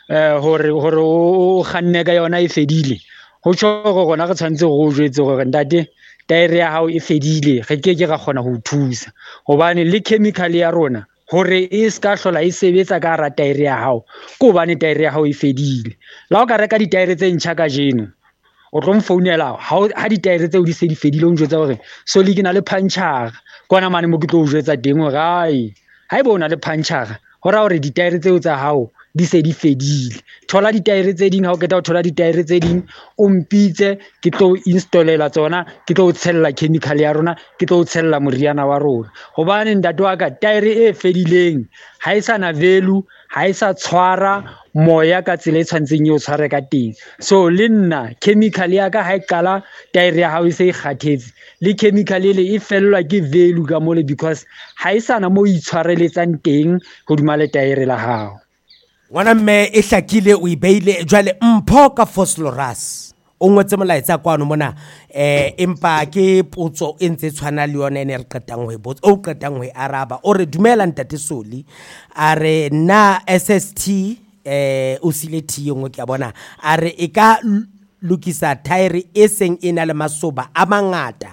hore o kganne ka yona e fedile ho tsho go gona go tshwantse go jwetse gore ntate taere ya hao e fedile ge ke ga gona ho thusa hobane le chemical ya rona hore e ska hlola e sebetsa ka ra taere ya hao go bane taere ya hao e fedile la o ka reka ditaere tse ntšha ka jeno o tlo mfounela ha ditaere tseo di se di fedile o njwetsa gore so le kena le puncher kwana mane mo ke tlo o jwetsa teng gore ai ha ebe o na le puncher hora hore ditaere tseo tsa hao di se di fedile thola ditaere tse ding ha o keta o thola ditaere tse ding o mpitse ke tlo installela tsona ke tlo tshella chemical ya rona ke tlo tshella moriana wa rona hobane ntate wa ka taere e fedileng ha e sana value ha e sa tshwara moya ka tsela e tshwantseng e o tshware ka teng so le nna chemical ya ka ha e qala taere ya hao e se e kgathetse le chemical ile e fellwa ke value ka mole because ha e sana mo itshwareletsang teng hodima le taere la hao ngwana mme e hlakile o ibeile jwale mpho ka phosphorus o ngwetse molaetsa kwano mona empa ke potso e ntse tshwana le yona ene re qetang ho e botsa o qetang ho e araba o re dumela ntate Soli a re na SST o sile T ngwe ke a bona a re e ka lokisa thaere e seng e na le masoba a mangata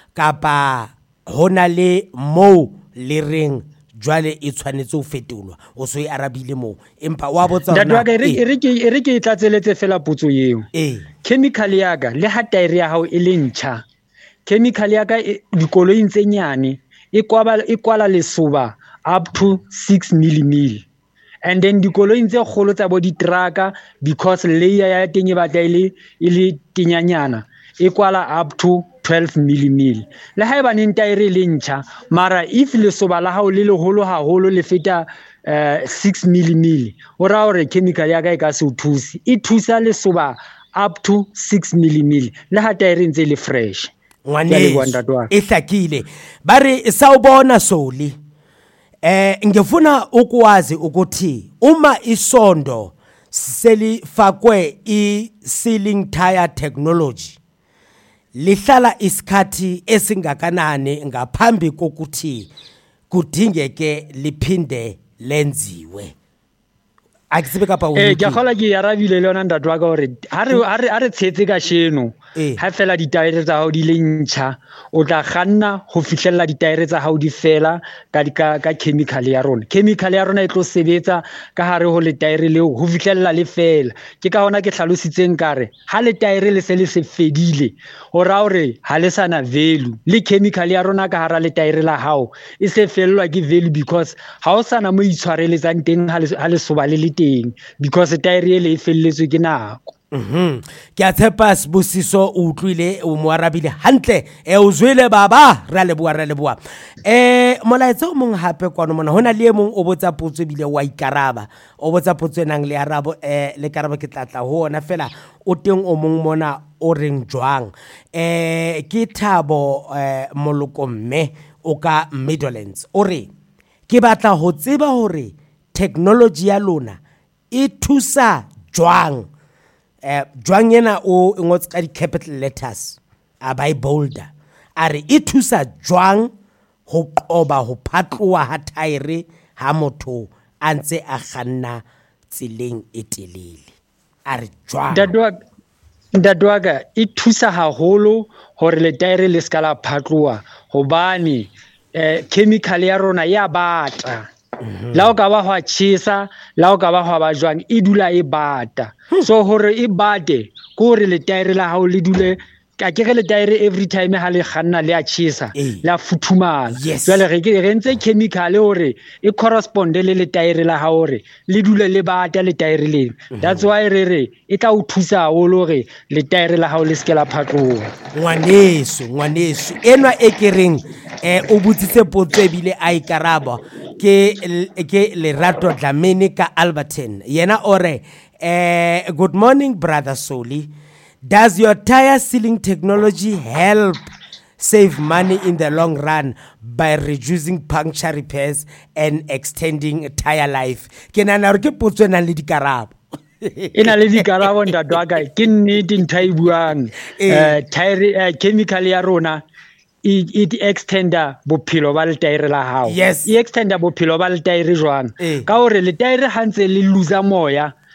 kapa hona le mo le reng jwale e tshwanetse ho fetolwa o so e arabile mo empa wa botsa rona re ke tlatseletse fela potso eo chemical ya ka le ha taere ya hao e le ntjha chemical ya ka dikoloing tse nyane e kwala lesoba up to 6 mm and then dikoloing tse kgolo tsa bo ditrucka because layer ya teng e batla e le tinyanyana e kwala up to 12 mm le ha eba neng taere le ntjha mara if le soba la hao le leholo haholo le feta 6 mm o ra hore chemical ya ka e ka se o thusi e thusa le soba up to 6 mm le ha taere ntse le fresh ngwane e hlakile ba re sa o bona Soli ngifuna ukwazi ukuthi uma isondo selifakwe i-sealing tire technology lihlala isikhathi esingakanani ngaphambi kokuthi kudingeke liphinde lenziwe akitsibe kapa ke khola ke yarabile le yona ntate wa ka hore ha re tshetse ka sheno ha fela ditaere tsa hao di le ntjha o tla kganna ho fihlella ditaere tsa hao di fela ka chemical ya rona e tlo sebetsa ka hare ho le taere leo ho fihlella le fela ke ka hona ke hlalositseng kare ha le taere le se fedile o ra hore ha le sana value le chemical ya rona ka hara le taere la hao e se fellwa ke value because ha o sana mo itshwareletsang teng ha le soba le teng because taere ele e felletswe ke nako ke a tshepa Sibusiso o utlwile o mo arabile hantle o zwele baba ra leboa molaetsa o mong hape kwano mona hona le emong o botsa potso bile wa ikaraba o botsa potso enang le arabo le karabo ke tlatla ho ona fela o teng o mong mona o reng jwang ke Thabo Moloko mme o ka Midlands o re ke batla ho tseba hore technology ya lona e thusa jwang jwang yena o ngotse ka di capital letters a by bolder are e thusa jwang ho qoba ho phatloha ha thaere ha motho a ntse a kganna tseleng e telele are jwang dadwaga e thusa haholo hore le taere le ska la phatloha hobane chemical ya rona ya bata la o ka ba hwa tshisa la o ka ba hwa ba jwang e dula e bata so hore e bate go re le taere la hao le dule ka ke le taere every time ha le kganna le a tshisa la futhumala jwale re ntse chemical hore e corresponde le taere la hao hore le dule le bata le taere le that's why re e tla o thusa haholo hore le taere la hao le skela phatloha ngwaneso enwa e kereng o butsitse potso e bile a ikaraba ke Lerato Dlamini ka Alberton yena ore good morning brother Soli, does your tire sealing technology help save money in the long run by reducing puncture repairs and extending tire life? Ke nana re ke potso ena le dikarabo ena le dikarabo ntatwa ke nnete nthai buang tire chemical ya rona it extenda bophelo ba le taere la hao yes e extenda bophelo ba le taere jwang ka hore le taere hantse le lose moya